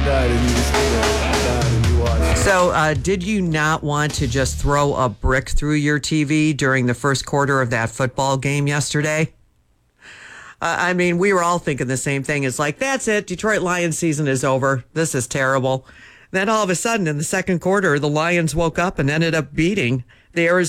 died and you just died and you watched. So, did you not want to just throw a brick through your TV during the first quarter of that football game yesterday? I mean, we were all thinking the same thing. It's like, that's it. Detroit Lions season is over. This is terrible. Then all of a sudden, in the second quarter, the Lions woke up and ended up beating the Arizona